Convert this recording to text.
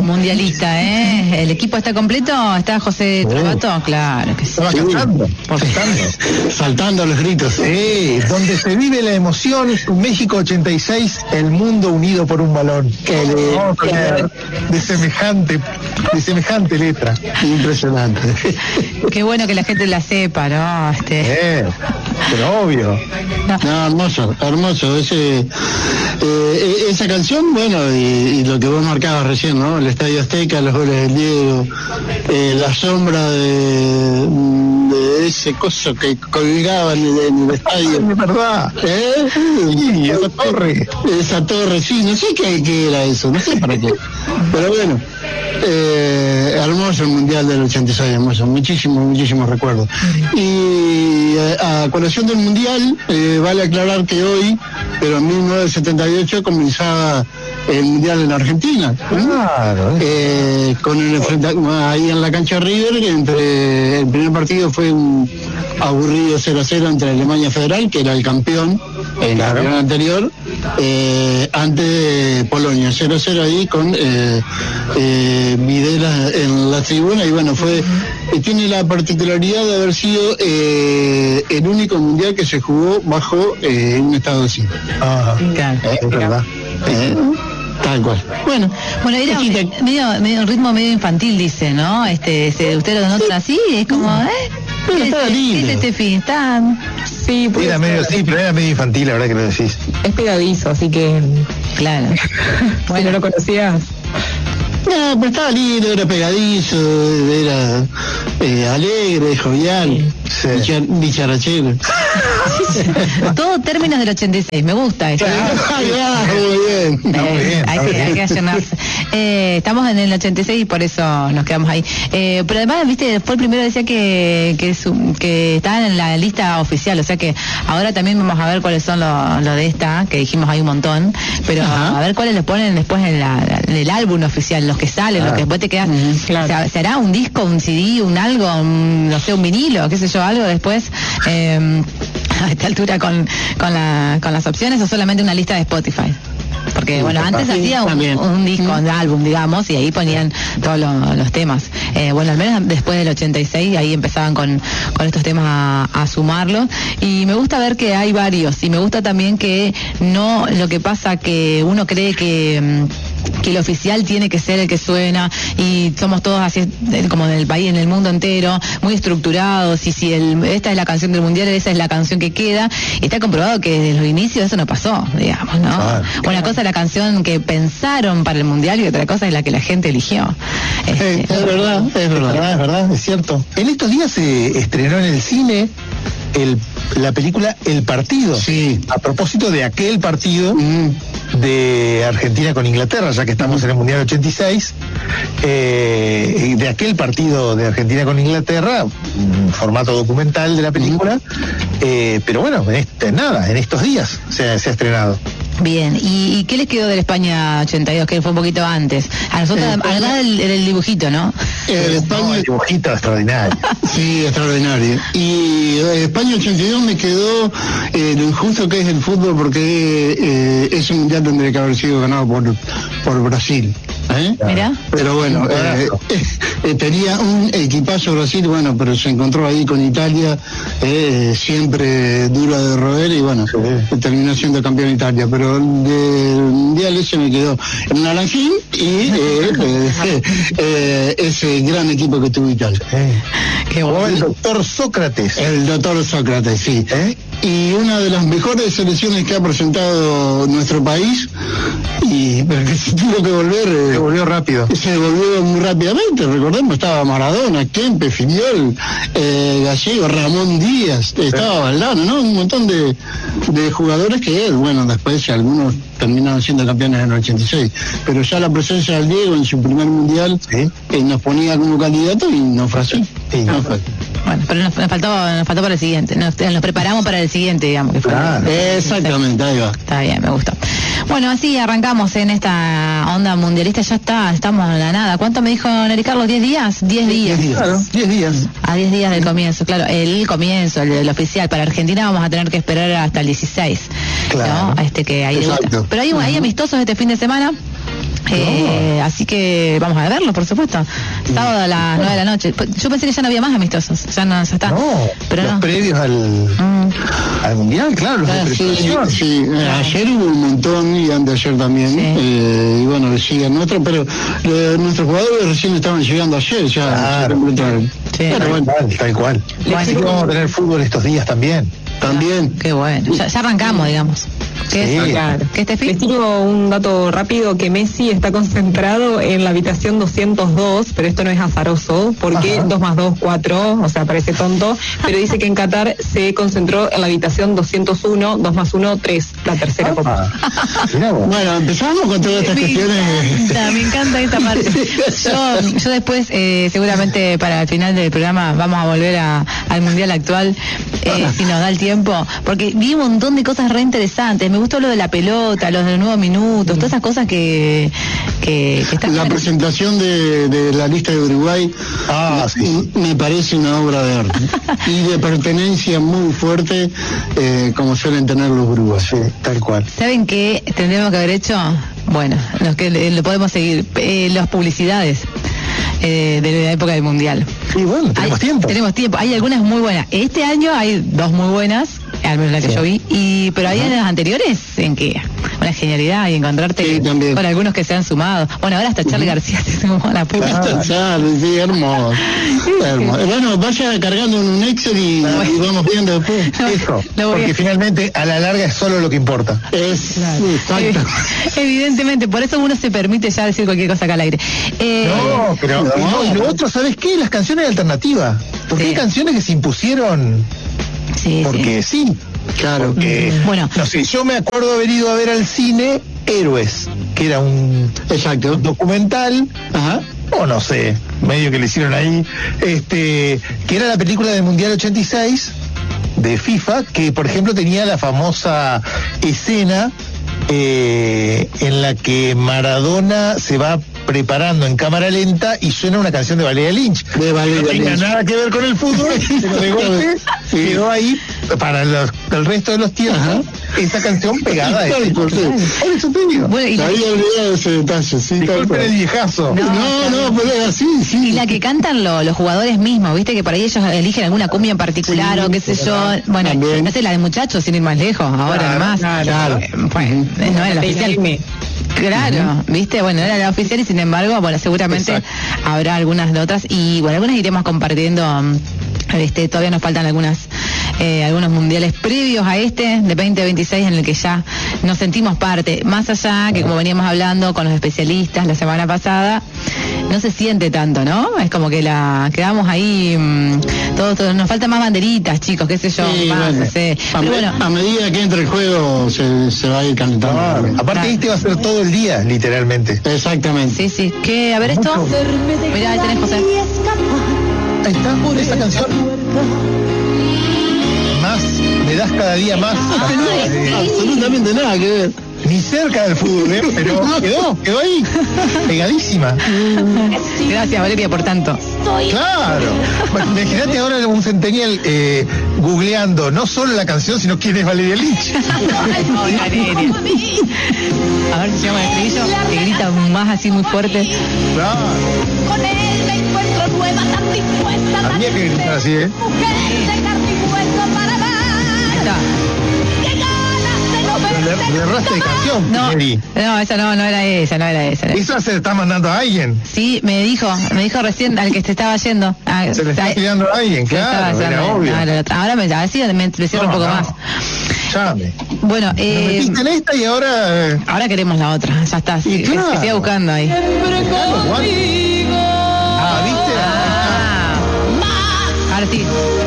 mundialista, ¿eh? ¿El equipo está completo? ¿Está José Trabato? Claro que sí. Estaba cantando, saltando a los gritos. Sí, donde se vive la emoción, México 86, el mundo unido por un balón. De semejante letra. Impresionante. Qué bueno que la gente la sepa, ¿no? Pero obvio. No, hermoso. Esa canción, bueno, y lo que vos marcabas recién, ¿no? El Estadio Azteca, los goles del Diego, la sombra de ese coso que colgaban en el estadio. Es verdad. Sí, esa torre, sí, no sé qué era eso, no sé para qué. Pero bueno, hermoso el Mundial del 86, hermoso, muchísimos recuerdos. Y a colación del Mundial, vale aclarar que hoy, pero en 1978 comenzaba el Mundial en Argentina. Claro. Con el enfrentamiento ahí en la cancha River, el primer partido fue un aburrido 0-0 entre Alemania Federal, que era el campeón en la campeón anterior, ante Polonia, 0-0 ahí con Videla en la tribuna, y bueno, tiene la particularidad de haber sido el único mundial que se jugó bajo un estado así. Es verdad. Tal cual. Bueno, era medio un ritmo medio infantil, dice, ¿no? Ustedes lo notan así, es como, Pero está lindo. ¿Qué es este fin? Sí, era medio infantil, la verdad que lo decís. Es pegadizo, así que... Claro. Bueno, ¿no lo conocías? No, pero estaba lindo, era pegadizo, era alegre, jovial, dicharachero. Todo términos del 86, me gusta eso. Muy bien. Hay que allanarse. Estamos en el 86 y por eso nos quedamos ahí. Pero además, viste, fue el primero, decía que estaban en la lista oficial, o sea que ahora también vamos a ver cuáles son lo de esta, que dijimos hay un montón, pero a ver cuáles le ponen después en el álbum oficial, los que salen, los que después te quedas. Claro. O sea, ¿será un disco, un CD, un algo, no sé, un vinilo, qué sé yo, algo después? A esta altura con las opciones, o solamente una lista de Spotify. Porque bueno, antes hacía un disco, un álbum, digamos, y ahí ponían todos los temas. Bueno, al menos después del 86 ahí empezaban con estos temas a sumarlos, y me gusta ver que hay varios, y me gusta también que no, lo que pasa que uno cree que el oficial tiene que ser el que suena, y somos todos así como en el país, en el mundo entero, muy estructurados, y si esta es la canción del mundial, esa es la canción que queda, y está comprobado que desde los inicios eso no pasó, digamos, ¿no? Una cosa es la canción que pensaron para el mundial y otra cosa es la que la gente eligió. Es verdad, es cierto. En estos días se estrenó en el cine la película El Partido. Sí. A propósito de aquel partido de Argentina con Inglaterra, ya que estamos en el Mundial 86, de aquel partido de Argentina con Inglaterra, formato documental de la película, pero bueno, en estos días se ha estrenado. Bien, ¿y qué les quedó de la España 82, que fue un poquito antes? A nosotros, además del dibujito, ¿no? El dibujito extraordinario. Sí, extraordinario. Y España 82 me quedó lo injusto que es el fútbol, porque ese mundial tendría que haber sido ganado por Brasil. Mirá. Pero bueno, tenía un equipazo Brasil, bueno, pero se encontró ahí con Italia, siempre dura de roer, y bueno, terminó siendo campeón Italia, pero del mundial ese me quedó en Naranjín y ese gran equipo que tuvo Italia. Qué bueno. El doctor Sócrates. El doctor Sócrates, sí. Y una de las mejores selecciones que ha presentado nuestro país, pero que se tuvo que volver, se volvió rápido. Se volvió muy rápidamente. Recordemos, estaba Maradona, Kempe, Filiol, Gallego, Ramón Díaz, estaba Valdano, ¿no? Un montón de jugadores que, bueno, después algunos terminaron siendo campeones en el 86, pero ya la presencia del Diego en su primer mundial nos ponía como candidato, y no fue así. No fue. Bueno, pero nos faltó para el siguiente, nos preparamos para el siguiente, digamos. Que fue exactamente, ahí va. Está bien, me gusta. Bueno, así arrancamos en esta onda mundialista, estamos en la nada. ¿Cuánto me dijo Neri Carlos? ¿10 días? 10 días. 10 días. Claro, 10 días. A 10 días del comienzo, claro. El comienzo, el oficial. Para Argentina vamos a tener que esperar hasta el 16. Claro. ¿No? Que hay. Pero hay amistosos este fin de semana. Así que vamos a verlo, por supuesto. Sábado a las 9 de la noche. Yo pensé que ya no había más amistosos. Ya está. No, pero los no. previos al Mundial, claro, los de preparación. Sí, ayer hubo un montón y anteayer también. Sí. Y bueno, siguen nuestros, pero nuestros jugadores recién estaban llegando ayer, ya Claro. completaron. Sí. Pero bueno, Tal cual. Bueno. Así que vamos a tener fútbol estos días también. también. Qué bueno. Ya arrancamos, digamos. ¿Qué Sí. es? Claro. ¿Qué es Les tiro un dato rápido, que Messi está concentrado en la habitación 202, pero esto no es azaroso, porque Ajá. 2 más 2, 4, o sea, parece tonto, pero dice que en Qatar se concentró en la habitación 201, 2 más 1, 3, la tercera copa. Mirá vos. Bueno, empezamos con todas estas cuestiones. Me encanta esta parte. Yo después, seguramente para el final del programa, vamos a volver al Mundial actual, si nos da el tiempo, porque vi un montón de cosas re interesantes. Me gustó lo de la pelota, los de los nuevos minutos, todas esas cosas que están La buenas. presentación de la lista de Uruguay Sí. me parece una obra de arte y de pertenencia muy fuerte, como suelen tener los uruguayos. Sí, tal cual. ¿Saben qué tendríamos que haber hecho? Bueno, los que lo podemos seguir, las publicidades de la época del Mundial. Y bueno, tenemos tiempo. Tenemos tiempo. Hay algunas muy buenas. Este año hay 2 muy buenas, al menos la que yo vi, pero hay años anteriores en que una genialidad y encontrarte Sí, también. con algunos que se han sumado. Bueno, ahora hasta Charlie García se sumó a la pública. Sí, hermoso. Hermoso. Bueno, vaya cargando en un Excel y vamos viendo después. Eso, Lo voy a- porque finalmente a la larga es solo lo que importa. Exacto. Evidentemente, por eso uno se permite ya decir cualquier cosa acá al aire. No, pero No. y lo otro, ¿sabes qué? Las canciones alternativas. Porque Sí. hay canciones que se impusieron Sí, porque sí. Claro. Porque, Bueno. no sé, yo me acuerdo haber ido a ver al cine Héroes, que era un Exacto. documental, Ajá. o no sé, medio que le hicieron ahí, que era la película del Mundial 86 de FIFA, que por ejemplo tenía la famosa escena en la que Maradona se va preparando en cámara lenta y suena una canción de Valeria Lynch. De Valeria No tenga Lynch. nada que ver con el fútbol, pero de golpe quedó ahí para el resto de los tiempos esa canción pegada a Tal cual, sí. Por eso te digo. Bueno, y Se la, había olvidado ese detalle, sí, tal Disculpen cual. el viejazo. No, pero es así, y sí. la que cantan los jugadores mismos, viste que por ahí ellos eligen alguna cumbia en particular Sí, o qué sé yo. Bueno, también. no sé, la de Muchachos, sin ir más lejos, ahora Claro, además. claro. Bueno, no era la oficial. Dime. Claro, viste, bueno, era la oficial y sin embargo, bueno, seguramente Exacto. habrá algunas de otras y bueno, algunas iremos compartiendo, todavía nos faltan algunos mundiales previos a este de 2026 en el que ya nos sentimos parte, más allá que como veníamos hablando con los especialistas la semana pasada, no se siente tanto, ¿no? Es como que quedamos ahí, todo, nos faltan más banderitas, chicos, qué sé yo, Sí, más, bueno. no sé. A, Pero bueno, a medida que entre el juego se va a ir calentando. Claro. Aparte Claro. este va a ser todo el día, literalmente. Exactamente. sí, sí, que a ver esto, mirá, ahí tenés, José. Ahí está, esa canción. Más, me das cada día más. Absolutamente nada que ver. Ni cerca del fútbol, pero quedó ahí, pegadísima. Gracias, Valeria, por tanto. Claro. Bueno, imagínate ahora un centennial googleando no solo la canción, sino quién es Valeria Lynch. Ay, Valeria. A ver si llama el estribillo, que grita más así muy fuerte. Claro. Con él me encuentro nueva, tan dispuesta, tan Había que gritar así, ¿eh? mujer de carne y hueso para Ahí dar. está. Qué ganas de no verte Le erraste de canción, No, Mary. esa no era esa, no era esa. Eso se le está mandando a alguien. Sí, me dijo recién al que te estaba yendo. Se le está tirando a alguien, claro, era obvio. Ahora me cierro un poco No. más. Llame. Bueno, Nos metiste en esta y ahora... ahora queremos la otra, ya está. Y Que claro. siga buscando ahí. Ah, ¿viste? Ah, Arti.